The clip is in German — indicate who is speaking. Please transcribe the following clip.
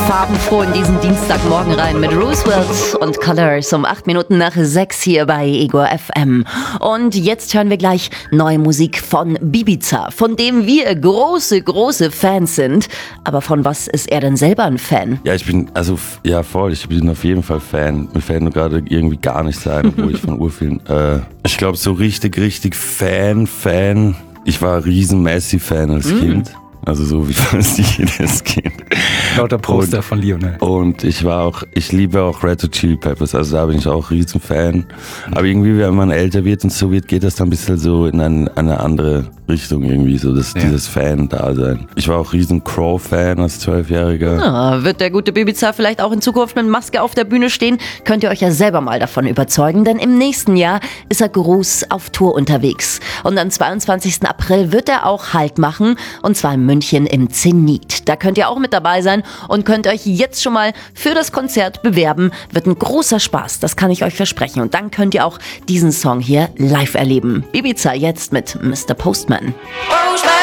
Speaker 1: farbenfroh in diesen Dienstagmorgen rein mit Roosevelt und Colors um 8 Minuten nach 6 hier bei Ego FM. Und jetzt hören wir gleich neue Musik von Bibiza, von dem wir große Fans sind. Aber von was ist er denn selber ein Fan?
Speaker 2: Ja, ich bin auf jeden Fall Fan. Mir fällt nur gerade irgendwie gar nichts ein, obwohl ich von urvielen, ich glaube so richtig Fan. Ich war ein riesen Messi-Fan als Kind. Also so wie fast jedes Kind.
Speaker 3: Lauter Poster von Lionel.
Speaker 2: Und ich liebe auch Red Hot Chili Peppers, also da bin ich auch riesen Fan. Aber irgendwie, wenn man älter wird und so wird, geht das dann ein bisschen so in eine andere Richtung irgendwie, so dieses Fan-Dasein. Ich war auch riesen Crow-Fan als 12-Jähriger.
Speaker 1: Wird der gute Bibiza vielleicht auch in Zukunft mit Maske auf der Bühne stehen? Könnt ihr euch ja selber mal davon überzeugen, denn im nächsten Jahr ist er groß auf Tour unterwegs. Und am 22. April wird er auch Halt machen, und zwar in München im Zenit. Da könnt ihr auch mit dabei sein und könnt euch jetzt schon mal für das Konzert bewerben. Wird ein großer Spaß, das kann ich euch versprechen. Und dann könnt ihr auch diesen Song hier live erleben. Bibiza jetzt mit Mr. Postman.